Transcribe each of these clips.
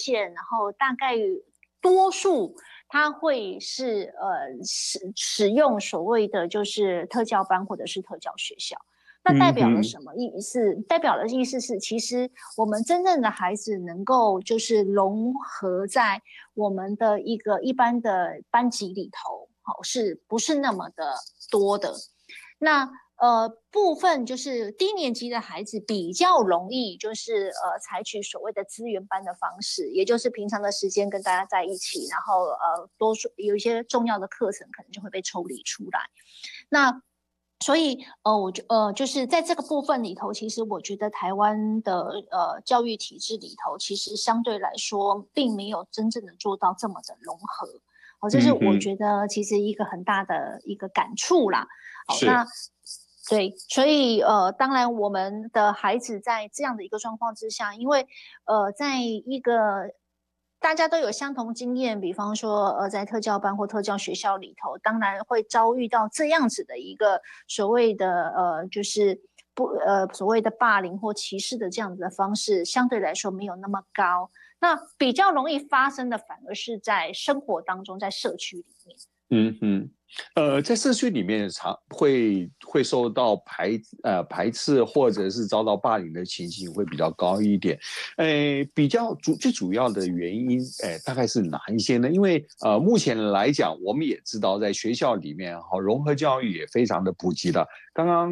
限，然后大概多数它会是使用所谓的就是特教班或者是特教学校。那代表了什么意思？代表的意思是，其实我们真正的孩子能够就是融合在我们的一个一般的班级里头，好，是不是那么的多的？那部分就是低年级的孩子比较容易，就是采取所谓的资源班的方式，也就是平常的时间跟大家在一起，然后多数有一些重要的课程可能就会被抽离出来。那所以就是在这个部分里头，其实我觉得台湾的教育体制里头，其实相对来说并没有真正的做到这么的融合。这是我觉得其实一个很大的一个感触啦。那对，所以当然我们的孩子在这样的一个状况之下，因为在一个大家都有相同经验，比方说在特教班或特教学校里头，当然会遭遇到这样子的一个所谓的就是所谓的霸凌或歧视的这样子的方式，相对来说没有那么高。那比较容易发生的反而是在生活当中，在社区里面。 在社区里面会受到排斥或者是遭到霸凌的情形会比较高一点。最主要的原因，大概是哪一些呢？因为目前来讲，我们也知道在学校里面融合教育也非常的普及了。刚刚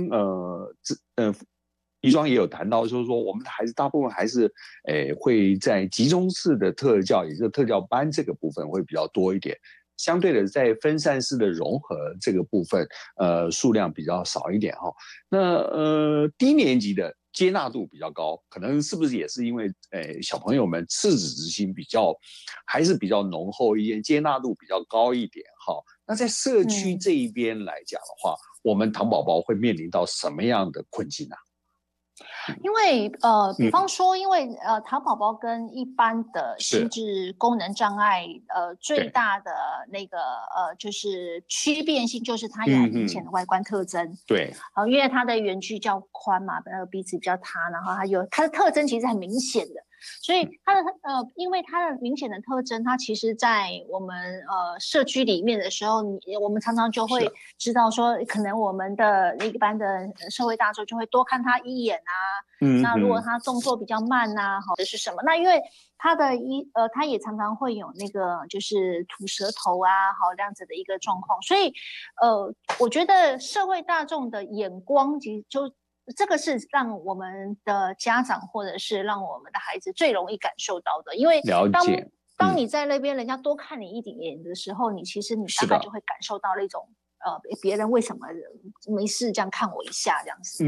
宜庄也有谈到，就是说我们的孩子大部分还是会在集中式的特教，也就是特教班这个部分会比较多一点。相对的，在分散式的融合这个部分，数量比较少一点哈。那低年级的接纳度比较高，可能是不是也是因为小朋友们赤子之心还是比较浓厚一点，接纳度比较高一点哈。那在社区这一边来讲的话，我们唐宝宝会面临到什么样的困境呢？ 因为比方说，因为唐宝宝跟一般的心智功能障碍最大的那个就是区别性，就是它有很明显的外观特征。 对， 因为它的圆距较宽嘛，鼻子比较塌，然后它的特征其实很明显的。所以因为它的明显的特征，它其实在我们社区里面的时候，我们常常就会知道说，可能我们的一般的社会大众就会多看他一眼啊。那如果他动作比较慢啊，或者是什么，那因为他也常常会有那个就是吐舌头啊，这样子的一个状况，所以我觉得社会大众的眼光其实就。这个是让我们的家长或者是让我们的孩子最容易感受到的，因为当你在那边人家多看你一眼的时候，其实你大概就会感受到那种别人为什么没事这样看我一下这样子。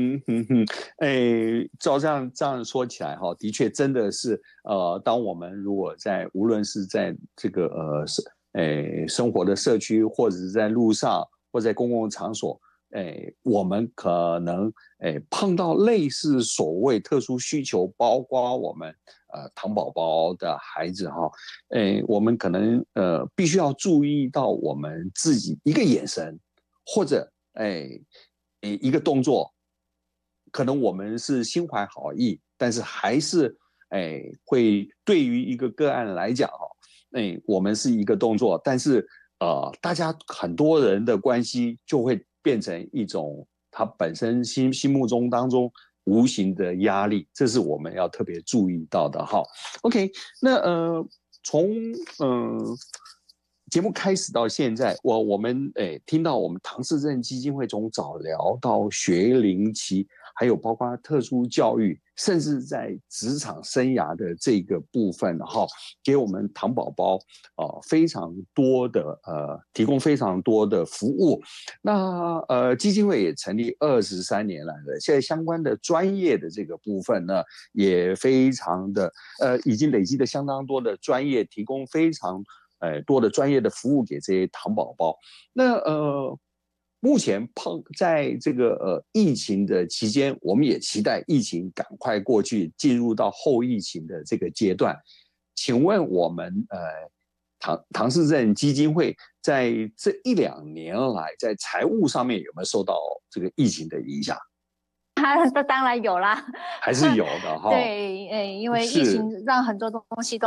照这样说起来哈，的确真的是当我们如果无论是在这个生活的社区，或者是在路上，或在公共场所。我们可能碰到类似所谓特殊需求，包括我们唐宝宝的孩子哈，我们可能必须要注意到我们自己一个眼神或者一个动作，可能我们是心怀好意，但是还是会对于一个个案来讲我们是一个动作，但是大家很多人的关系就会变成一种他本身心目中当中无形的压力，这是我们要特别注意到的哈。OK， 那从节目开始到现在，我们听到我们唐氏症基金会从早疗到学龄期，还有包括特殊教育，甚至在职场生涯的这个部分哈，给我们唐宝宝非常多的提供非常多的服务。那基金会也成立23年来了，现在相关的专业的这个部分呢，也非常的已经累积的相当多的专业，提供非常多的专业的服务给这些唐宝宝。那目前在这个疫情的期间，我们也期待疫情赶快过去，进入到后疫情的这个阶段。请问我们唐氏症基金会在这1-2年来，在财务上面有没有受到这个疫情的影响？ 这当然有啦， 还是有的哈。 对，因为疫情让很多东西都